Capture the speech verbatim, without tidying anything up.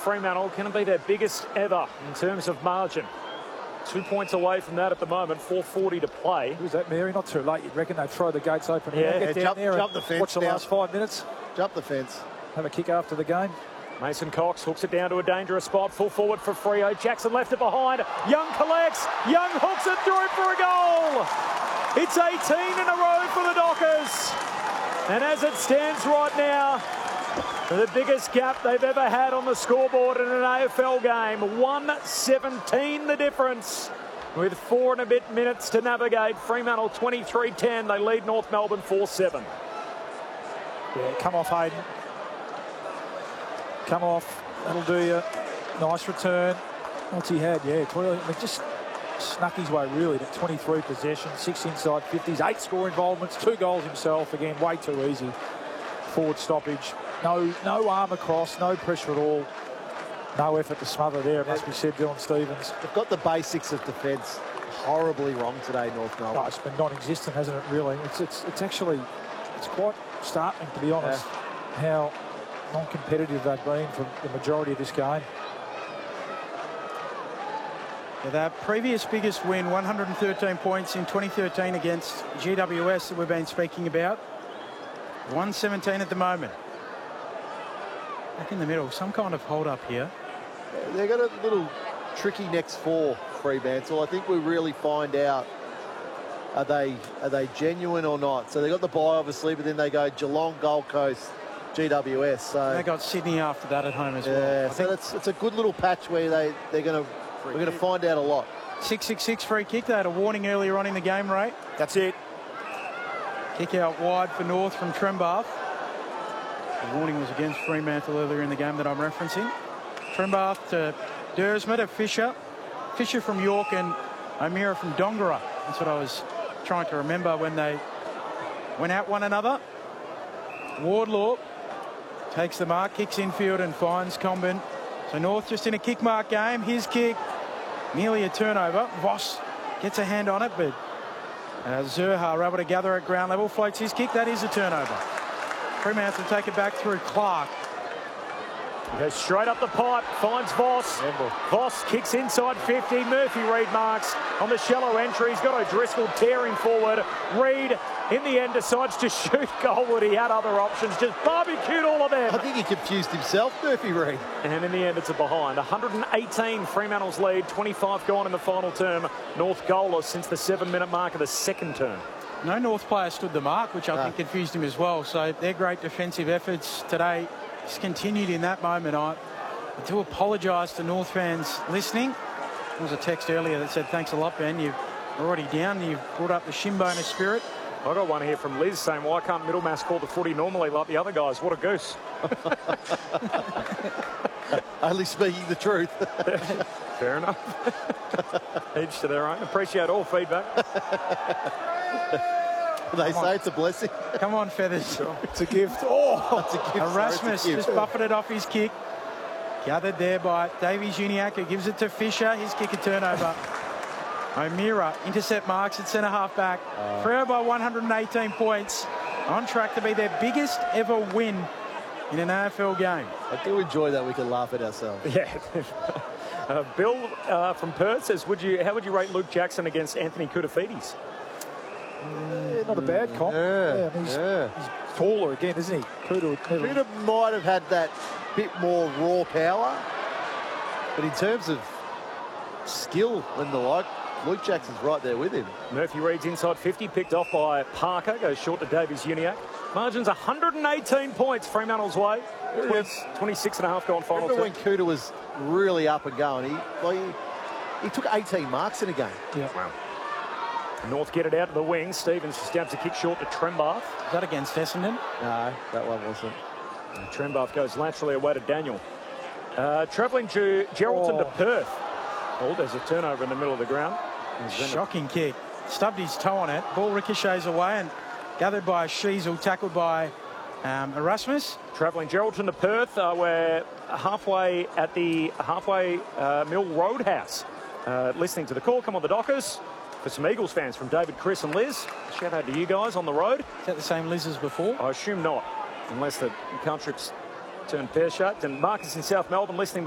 Fremantle. Can it be their biggest ever in terms of margin? Two points away from that at the moment, four forty to play. Who's that, Mary? Not too late. You'd reckon they'd throw the gates open. Yeah, Get yeah, down jump, there jump and the fence watch the down. last five minutes. Jump the fence. Have a kick after the game. Mason Cox hooks it down to a dangerous spot. Full forward for Freo. Jackson left it behind. Young collects. Young hooks it through for a goal. It's eighteen in a row for the Dockers. And as it stands right now, the biggest gap they've ever had on the scoreboard in an A F L game. one seventeen the difference. With four and a bit minutes to navigate. Fremantle twenty-three ten. They lead North Melbourne four seven. Yeah, come off, Hayden. Come off. That'll do you. Nice return. What's he had? Yeah, twenty, I mean, just snuck his way really to twenty-three possessions, six inside fifties, eight score involvements, two goals himself. Again, way too easy. Forward stoppage. No, no arm across, no pressure at all. No effort to smother there, it must be said, Dylan Stevens. They've got the basics of defence horribly wrong today, North Melbourne. No, it's been non-existent, hasn't it, really? It's, it's, it's actually, it's quite startling, to be honest, yeah. how non-competitive they've been for the majority of this game. Yeah, their previous biggest win, one hundred thirteen points in twenty thirteen against G W S that we've been speaking about. one seventeen at the moment. Back in the middle, some kind of hold up here. They've got a little tricky next four, Fremantle. I think we really find out, are they are they genuine or not? So they got the bye, obviously, but then they go Geelong, Gold Coast, G W S. So they got Sydney after that at home as yeah, well. I so think that's it's a good little patch where they they're going to we're going to find out a lot. six six six free kick. They had a warning earlier on in the game, Ray. That's it. Kick out wide for North from Trembath. The warning was against Fremantle earlier in the game that I'm referencing. Trembath to Dersma to Fisher. Fisher from York and O'Meara from Dongara. That's what I was trying to remember when they went at one another. Wardlaw takes the mark, kicks infield and finds Comben. So North just in a kick mark game. His kick, nearly a turnover. Voss gets a hand on it, but uh, Zurha able to gather at ground level, floats his kick. That is a turnover. Fremantle take it back through Clark. He goes straight up the pipe, finds Voss. Voss kicks inside fifty. Murphy Reid marks on the shallow entry. He's got O'Driscoll tearing forward. Reid, in the end, decides to shoot goalward. He had other options, just barbecued all of them. I think he confused himself, Murphy Reid. And in the end, it's a behind. one hundred eighteen Fremantle's lead, twenty-five gone in the final term. North goalless since the seven-minute mark of the second term. No North player stood the mark, which I no. think confused him as well. So their great defensive efforts today just continued in that moment. I, I do apologise to North fans listening. There was a text earlier that said, thanks a lot, Ben. You're already down. You've brought up the Shimbona spirit. I got one here from Liz saying, why can't Middlemass call the footy normally like the other guys? What a goose. Only speaking the truth. Fair enough. Each to their own. Appreciate all feedback. They Come say on. It's a blessing. Come on, Feathers. Sure. It's a gift. Oh, it's a gift. Erasmus Sorry, just buffeted off his kick. Gathered there by Davies Uniacke, who gives it to Fisher. His kick a turnover. O'Meara intercept marks at centre half back. Uh, Freo by one hundred eighteen points. On track to be their biggest ever win in an A F L game. I do enjoy that we can laugh at ourselves. Yeah. uh, Bill uh, from Perth says, "Would you? How would you rate Luke Jackson against Anthony Koutoufides?" Yeah, not a bad comp. Yeah, yeah, I mean, he's, yeah. he's taller again, isn't he? Kudu Kudu might have had that bit more raw power, but in terms of skill and the like, Luke Jackson's right there with him. Murphy Reid's inside fifty, picked off by Parker, goes short to Davies Uniacke. Margin's one hundred eighteen points Fremantle's way. twenty-six and a half gone final. Remember when Kudu was really up and going? He, like, he, he took eighteen marks in a game. Yeah. Wow. North get it out to the wing. Stevens just jumps a kick short to Trembath. Is that against Essendon? No, that one wasn't. And Trembath goes laterally away to Daniel. Uh, travelling to Geraldton oh. to Perth. Oh, there's a turnover in the middle of the ground. Shocking kick. Stubbed his toe on it. Ball ricochets away and gathered by Sheasel, tackled by um, Erasmus. Travelling Geraldton to Perth. Uh, we're halfway at the halfway uh, Mill Roadhouse. Uh, listening to the call. Come on, the Dockers. For some Eagles fans from David, Chris and Liz. Shout out to you guys on the road. Is that the same Liz as before? I assume not, unless the cantrips turn pear-shaped. And Marcus in South Melbourne listening.